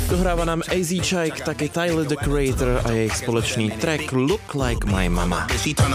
Dohrává nám AZ Chike, taky Tyler the Creator a jejich společný track Look Like My Mama.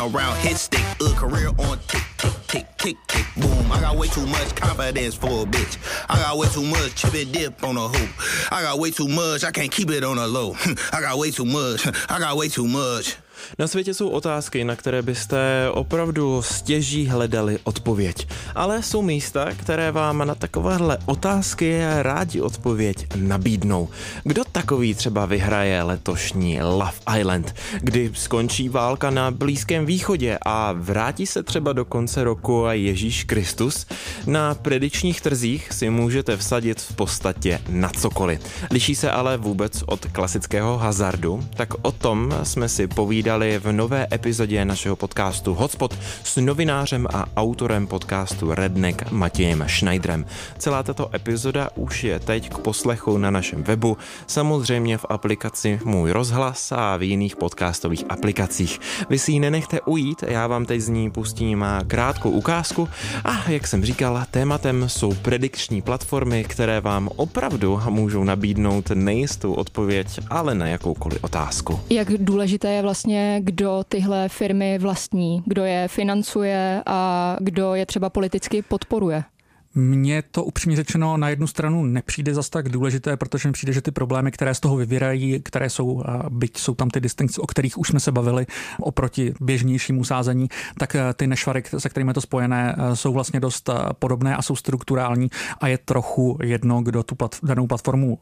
Boom, I got way too much confidence for a bitch. I got way too much chip and dip on a hoop. I got way too much, I can't keep it on a low. I got way too much, I got way too much. Na světě jsou otázky, na které byste opravdu stěží hledali odpověď. Ale jsou místa, které vám na takovéhle otázky rádi odpověď nabídnou. Kdo takový třeba vyhraje letošní Love Island? Kdy skončí válka na Blízkém východě a vrátí se třeba do konce roku Ježíš Kristus? Na predičních trzích si můžete vsadit v podstatě na cokoliv. Liší se ale vůbec od klasického hazardu? Tak o tom jsme si povídali v nové epizodě našeho podcastu Hotspot s novinářem a autorem podcastu Redneck Matějem Schneiderem. Celá tato epizoda už je teď k poslechu na našem webu, samozřejmě v aplikaci Můj rozhlas a v jiných podcastových aplikacích. Vy si ji nenechte ujít, já vám teď z ní pustím krátkou ukázku a jak jsem říkal, tématem jsou predikční platformy, které vám opravdu můžou nabídnout nejistou odpověď, ale na jakoukoliv otázku. Jak důležité je vlastně, kdo tyhle firmy vlastní, kdo je financuje a kdo je třeba politicky podporuje? Mně to upřímně řečeno na jednu stranu nepřijde zas tak důležité, protože mi přijde, že ty problémy, které z toho vyvírají, které jsou, byť jsou tam ty distinkce, o kterých už jsme se bavili oproti běžnějšímu sázení, tak ty nešvary, se kterými je to spojené, jsou vlastně dost podobné a jsou strukturální a je trochu jedno, kdo tu danou platformu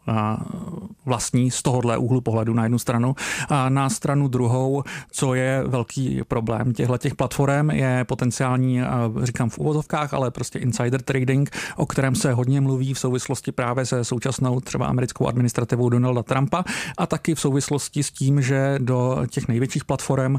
vlastní z tohohle úhlu pohledu na jednu stranu. A na stranu druhou, co je velký problém těchto platform, je potenciální, říkám v uvozovkách, ale prostě insider trading, o kterém se hodně mluví v souvislosti právě se současnou třeba americkou administrativou Donalda Trumpa a taky v souvislosti s tím, že do těch největších platform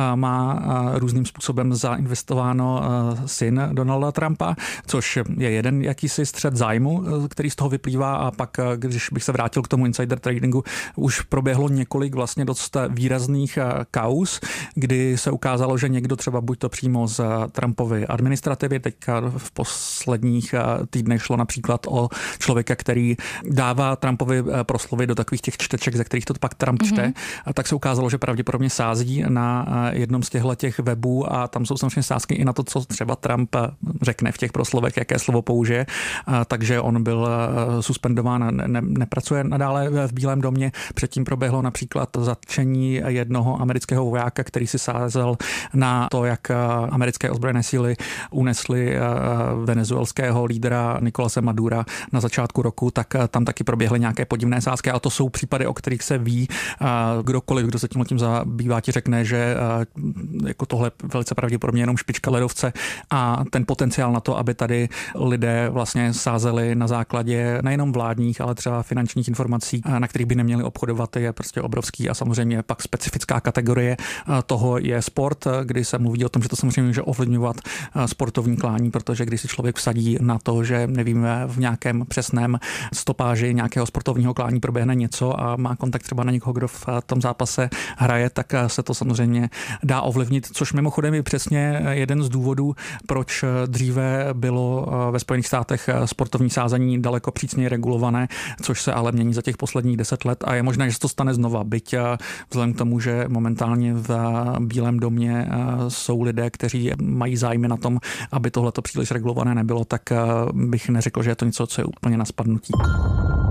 má různým způsobem zainvestováno syn Donalda Trumpa, což je jeden jakýsi střet zájmu, který z toho vyplývá a pak, když bych se vrátil k tomu insider tradingu, už proběhlo několik vlastně dost výrazných kauz, kdy se ukázalo, že někdo třeba buď to přímo z Trumpovy administrativy, teďka v posledních týdnech šlo například o člověka, který dává Trumpovi proslovy do takových těch čteček, ze kterých to pak Trump čte, a tak se ukázalo, že pravděpodobně sází na jednom z těch webů a tam jsou samozřejmě sázky i na to, co třeba Trump řekne v těch proslovech, jaké slovo použije, takže on byl suspendován a nepracuje nadále v Bílém domě. Předtím proběhlo například zatčení jednoho amerického vojáka, který si sázel na to, jak americké ozbrojené síly unesly venezuelského lídra Nicolase Madura na začátku roku, tak tam taky proběhly nějaké podivné sázky, ale to jsou případy, o kterých se ví. Kdokoliv, kdo se tím zabývá, ti řekne, že jako tohle velice pravděpodobně jenom špička ledovce a ten potenciál na to, aby tady lidé vlastně sázeli na základě nejenom vládních, ale třeba finančních informací, na kterých by neměli obchodovat, je prostě obrovský a samozřejmě pak specifická kategorie toho je sport, kdy se mluví o tom, že to samozřejmě může ovlivňovat sportovní klání, protože když si člověk vsadí na to, že nevíme v nějakém přesném stopáži nějakého sportovního klání proběhne něco a má kontakt třeba na někoho, kdo v tom zápase hraje, tak se to samozřejmě dá ovlivnit, což mimochodem je přesně jeden z důvodů, proč dříve bylo ve Spojených státech sportovní sázení daleko přísněji regulované, což se ale mění za těch posledních 10 let a je možné, že se to stane znova, byť vzhledem k tomu, že momentálně v Bílém domě jsou lidé, kteří mají zájmy na tom, aby tohleto příliš regulované nebylo, tak bych neřekl, že je to něco, co je úplně na spadnutí.